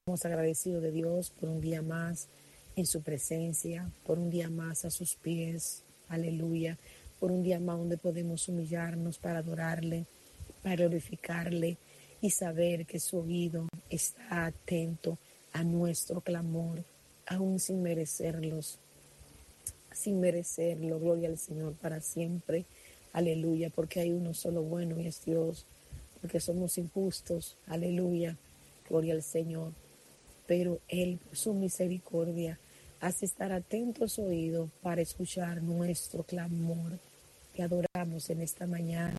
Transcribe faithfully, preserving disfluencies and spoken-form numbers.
Estamos agradecidos de Dios por un día más en su presencia, por un día más a sus pies, aleluya, por un día más donde podemos humillarnos para adorarle, para glorificarle y saber que su oído está atento a nuestro clamor, aún sin merecerlos, sin merecerlo. Gloria al Señor para siempre, aleluya, porque hay uno solo bueno y es Dios, porque somos injustos, aleluya, gloria al Señor, pero Él, por su misericordia, hace estar atentos su oído para escuchar nuestro clamor. Te adoramos en esta mañana,